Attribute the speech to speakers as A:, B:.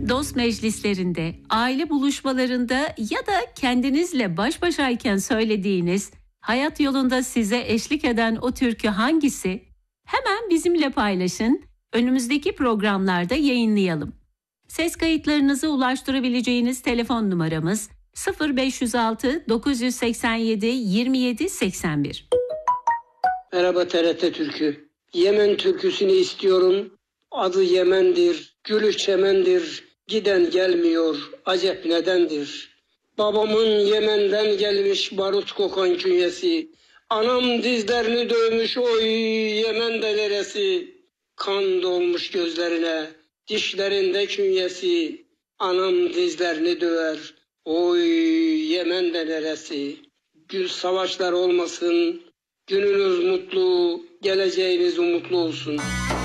A: dost meclislerinde, aile buluşmalarında ya da kendinizle baş başayken söylediğiniz, hayat yolunda size eşlik eden o türkü hangisi? Hemen bizimle paylaşın, önümüzdeki programlarda yayınlayalım. Ses kayıtlarınızı ulaştırabileceğiniz telefon numaramız 0506 987 27 81.
B: Merhaba TRT Türkü. Yemen türküsünü istiyorum. Adı Yemen'dir, gülü çemendir. Giden gelmiyor, acep nedendir? Babamın Yemen'den gelmiş barut kokan künyesi. Anam dizlerini dövmüş, oy Yemen'de neresi? Kan dolmuş gözlerine, dişlerinde künyesi. Anam dizlerini döver, oy Yemen'de neresi? Gül savaşlar olmasın, gününüz mutlu, geleceğiniz umutlu olsun.